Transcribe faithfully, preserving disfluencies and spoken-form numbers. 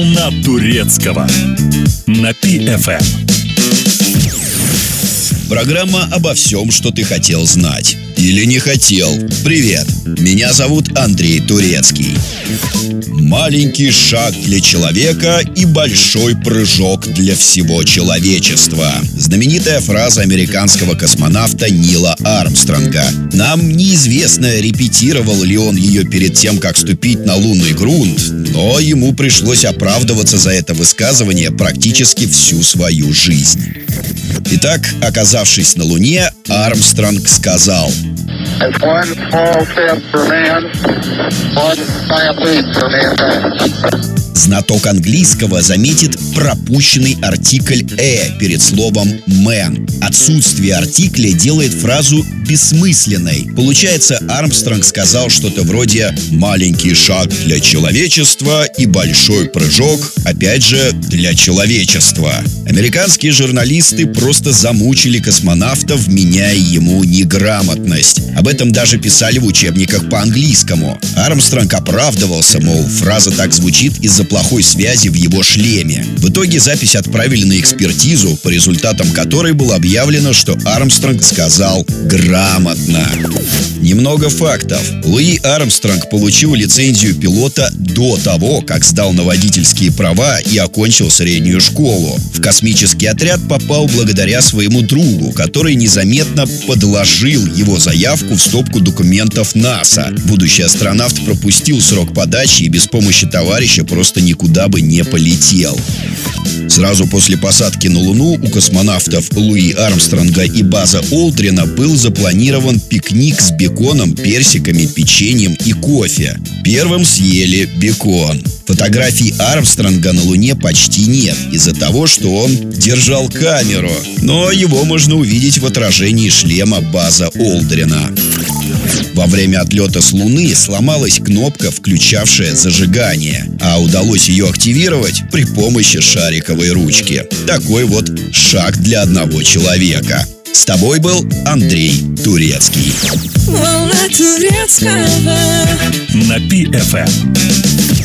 Волна турецкого на Пи эф эм. Программа обо всем, что ты хотел знать. Или не хотел. Привет, меня зовут Андрей Турецкий. Маленький шаг для человека и большой прыжок для всего человечества. Знаменитая фраза американского космонавта Нила Армстронга. Нам неизвестно, репетировал ли он ее перед тем, как ступить на лунный грунт, но ему пришлось оправдываться за это высказывание практически всю свою жизнь. Итак, оказавшись на Луне, Армстронг сказал: знаток английского заметит пропущенный артикль «э» перед словом «man». Отсутствие артикля делает фразу бессмысленной. Получается, Армстронг сказал что-то вроде «маленький шаг для человечества и большой прыжок, опять же, для человечества». Американские журналисты просто замучили космонавта, вменяя ему неграмотность. Об этом даже писали в учебниках по английскому. Армстронг оправдывался, мол, фраза так звучит из-за плохой связи в его шлеме. В итоге запись отправили на экспертизу, по результатам которой было объявлено, что Армстронг сказал грамотно. Немного фактов. Луи Армстронг получил лицензию пилота до того, как сдал на водительские права и окончил среднюю школу. В космический отряд попал благодаря своему другу, который незаметно подложил его заявку в стопку документов НАСА. Будущий астронавт пропустил срок подачи и без помощи товарища просто никуда бы не полетел. Сразу после посадки на Луну у космонавтов Луи Армстронга и База Олдрина был запланирован пикник с беконом, персиками, печеньем и кофе. Первым съели бекон. Фотографий Армстронга на Луне почти нет из-за того, что он держал камеру, но его можно увидеть в отражении шлема База Олдрина. Во время отлета с Луны сломалась кнопка, включавшая зажигание, а удалось ее активировать при помощи шариковой ручки. Такой вот шаг для одного человека. С тобой был Андрей Турецкий. Волна турецкого На Пи эф эм.